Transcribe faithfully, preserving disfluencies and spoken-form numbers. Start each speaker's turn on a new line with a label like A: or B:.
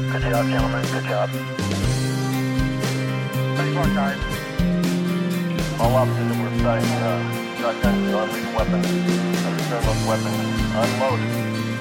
A: Good job, gentlemen. Good job.
B: Thanks a lot, guys.
A: All officers that were assigned, uh, shotguns, non-lethal weapons. Understand those weapons. Unload.